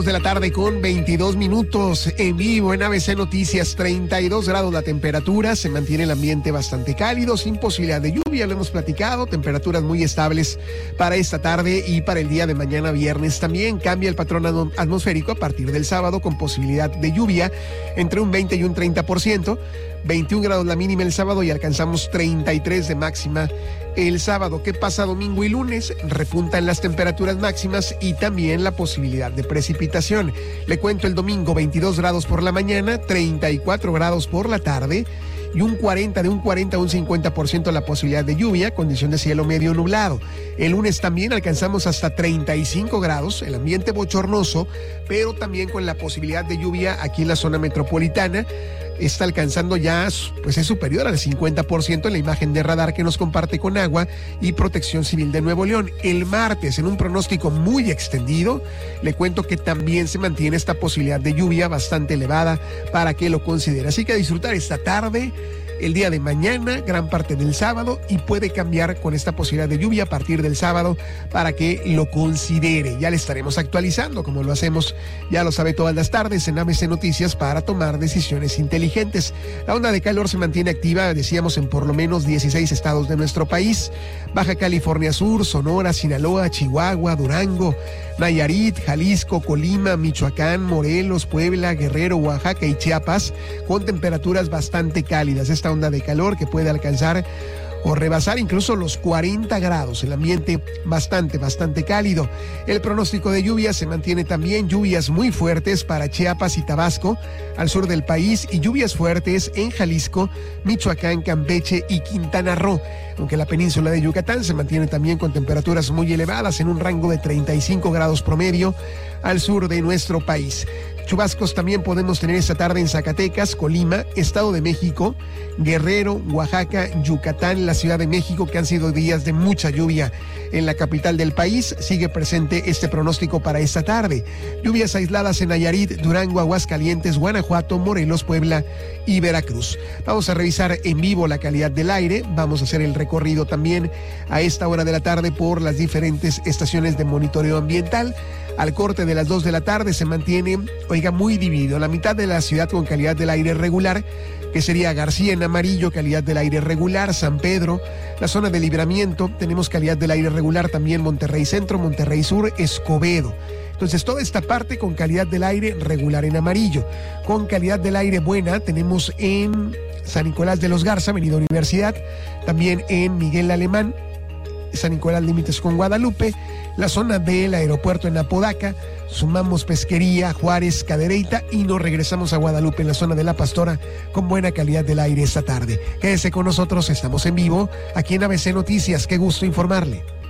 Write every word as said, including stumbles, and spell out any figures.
De la tarde con veintidós minutos en vivo en A B C Noticias. Treinta y dos grados la temperatura, se mantiene el ambiente bastante cálido, sin posibilidad de lluvia, lo hemos platicado, temperaturas muy estables para esta tarde y para el día de mañana viernes. También cambia el patrón atmosférico a partir del sábado con posibilidad de lluvia entre un veinte y un treinta por ciento. veintiún grados la mínima el sábado y alcanzamos treinta y tres de máxima el sábado. ¿Qué pasa domingo y lunes? Repuntan las temperaturas máximas y también la posibilidad de precipitación. Le cuento el domingo: veintidós grados por la mañana, treinta y cuatro grados por la tarde y un cuarenta, de un cuarenta a un cincuenta por ciento la posibilidad de lluvia, condición de cielo medio nublado. El lunes también alcanzamos hasta treinta y cinco grados, el ambiente bochornoso, pero también con la posibilidad de lluvia aquí en la zona metropolitana. Está alcanzando ya, pues es superior al cincuenta por ciento en la imagen de radar que nos comparte con Agua y Protección Civil de Nuevo León. El martes, en un pronóstico muy extendido, le cuento que también se mantiene esta posibilidad de lluvia bastante elevada para que lo considere. Así que a disfrutar esta tarde, el día de mañana, gran parte del sábado, y puede cambiar con esta posibilidad de lluvia a partir del sábado para que lo considere. Ya le estaremos actualizando, como lo hacemos, ya lo sabe, todas las tardes en A B C Noticias para tomar decisiones inteligentes. La onda de calor se mantiene activa, decíamos, en por lo menos dieciséis estados de nuestro país: Baja California Sur, Sonora, Sinaloa, Chihuahua, Durango, Nayarit, Jalisco, Colima, Michoacán, Morelos, Puebla, Guerrero, Oaxaca y Chiapas, con temperaturas bastante cálidas. Esta onda de calor que puede alcanzar o rebasar incluso los cuarenta grados, el ambiente bastante, bastante cálido. El pronóstico de lluvia se mantiene también, lluvias muy fuertes para Chiapas y Tabasco, al sur del país, y lluvias fuertes en Jalisco, Michoacán, Campeche y Quintana Roo, aunque la península de Yucatán se mantiene también con temperaturas muy elevadas en un rango de treinta y cinco grados promedio al sur de nuestro país. Chubascos también podemos tener esta tarde en Zacatecas, Colima, Estado de México, Guerrero, Oaxaca, Yucatán, la Ciudad de México, que han sido días de mucha lluvia. En la capital del país sigue presente este pronóstico para esta tarde. Lluvias aisladas en Nayarit, Durango, Aguascalientes, Guanajuato, Morelos, Puebla y Veracruz. Vamos a revisar en vivo la calidad del aire. Vamos a hacer el recorrido también a esta hora de la tarde por las diferentes estaciones de monitoreo ambiental. Al corte de las dos de la tarde se mantiene, oiga, muy dividido. La mitad de la ciudad con calidad del aire regular, que sería García en amarillo, calidad del aire regular, San Pedro, la zona de Libramiento, tenemos calidad del aire regular también Monterrey Centro, Monterrey Sur, Escobedo. Entonces, toda esta parte con calidad del aire regular en amarillo. Con calidad del aire buena tenemos en San Nicolás de los Garza, Avenida Universidad, también en Miguel Alemán, San Nicolás límites con Guadalupe, la zona del aeropuerto en Apodaca, sumamos Pesquería, Juárez, Cadereyta y nos regresamos a Guadalupe en la zona de La Pastora con buena calidad del aire esta tarde. Quédese con nosotros, estamos en vivo aquí en A B C Noticias, qué gusto informarle.